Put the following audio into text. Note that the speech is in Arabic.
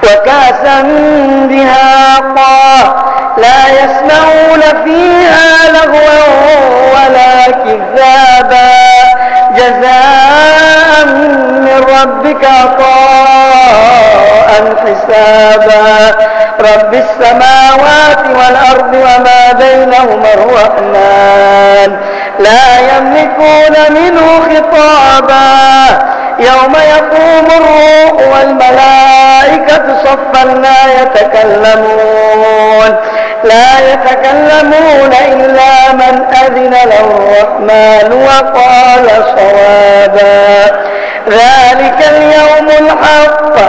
وكأسا دهاقا لا يسمعون فيها لغوا ولا كذابا جزاء من ربك عطاء حسابا رب السماوات والأرض وما بينهما الرحمن لا يملكون منه خطابا يوم يقوم الروح والملائكة صفا لا يتكلمون إلا من أذن له الرحمن وقال صوابا ذلك اليوم الحق